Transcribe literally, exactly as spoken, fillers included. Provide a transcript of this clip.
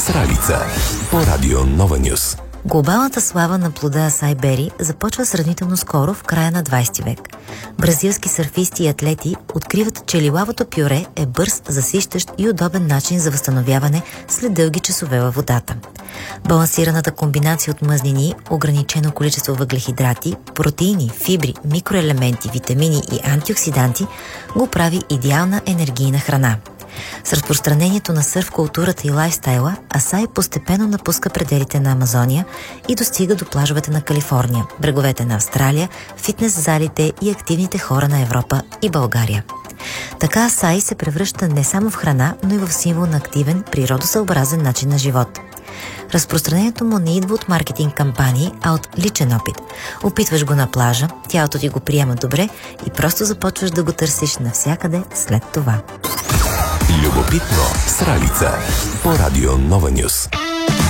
Сралица по радио Нова Нюс. Глобалната слава на плода Асай Бери започва сравнително скоро, в края на двайсети век. Бразилски сърфисти и атлети откриват, че лилавото пюре е бърз, засищащ и удобен начин за възстановяване след дълги часове във водата. Балансираната комбинация от мазнини, ограничено количество въглехидрати, протеини, фибри, микроелементи, витамини и антиоксиданти го прави идеална енергийна храна. С разпространението на сърф културата и лайфстайла, Асай постепенно напуска пределите на Амазония и достига до плажовете на Калифорния, бреговете на Австралия, фитнес залите и активните хора на Европа и България. Така Асай се превръща не само в храна, но и в символ на активен, природосъобразен начин на живот. Разпространението му не идва от маркетинг кампании, а от личен опит. Опитваш го на плажа, тялото ти го приема добре и просто започваш да го търсиш навсякъде след това. Любопитно Сралица по радио Нова Нюс.